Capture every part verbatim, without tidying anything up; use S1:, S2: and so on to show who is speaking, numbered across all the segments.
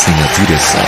S1: na direção.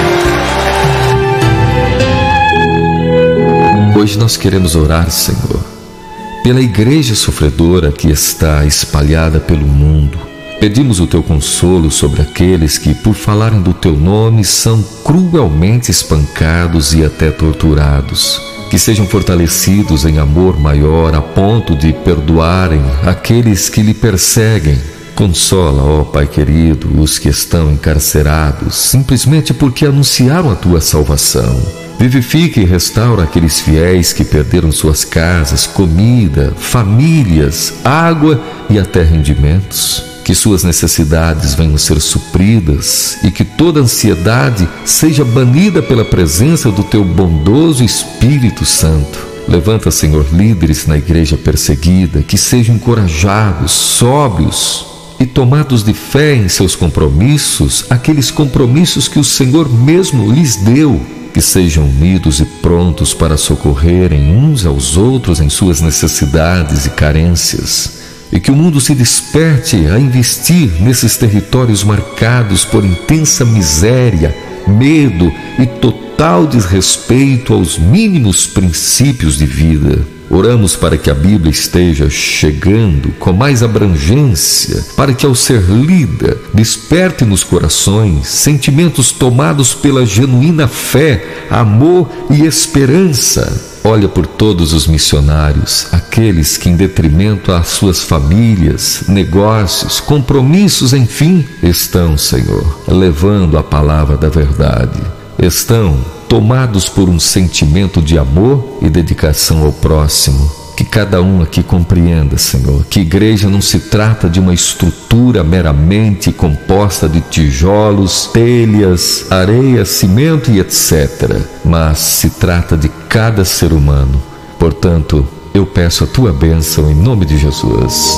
S1: Hoje nós queremos orar, Senhor, pela igreja sofredora que está espalhada pelo mundo. Pedimos o teu consolo sobre aqueles que, por falarem do teu nome, são cruelmente espancados e até torturados. Que sejam fortalecidos em amor maior a ponto de perdoarem aqueles que lhe perseguem. Consola, ó Pai querido, os que estão encarcerados, simplesmente porque anunciaram a tua salvação. Vivifica e restaura aqueles fiéis que perderam suas casas, comida, famílias, água e até rendimentos. Que suas necessidades venham ser supridas e que toda ansiedade seja banida pela presença do teu bondoso Espírito Santo. Levanta, Senhor, líderes na igreja perseguida, que sejam encorajados, sóbrios e tomados de fé em seus compromissos, aqueles compromissos que o Senhor mesmo lhes deu. Que sejam unidos e prontos para socorrerem uns aos outros em suas necessidades e carências. E que o mundo se desperte a investir nesses territórios marcados por intensa miséria, medo e total desrespeito aos mínimos princípios de vida. Oramos para que a Bíblia esteja chegando com mais abrangência, para que ao ser lida, desperte nos corações sentimentos tomados pela genuína fé, amor e esperança. Olha por todos os missionários, aqueles que em detrimento às suas famílias, negócios, compromissos, enfim, estão, Senhor, levando a palavra da verdade. Estão tomados por um sentimento de amor e dedicação ao próximo. Que cada um aqui compreenda, Senhor, que igreja não se trata de uma estrutura meramente composta de tijolos, telhas, areia, cimento e etcétera, mas se trata de cada ser humano. Portanto, eu peço a tua bênção em nome de Jesus.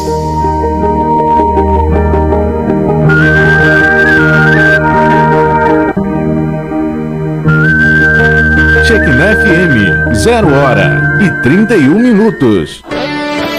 S2: Check-in F M, zero hora e trinta e um minutos.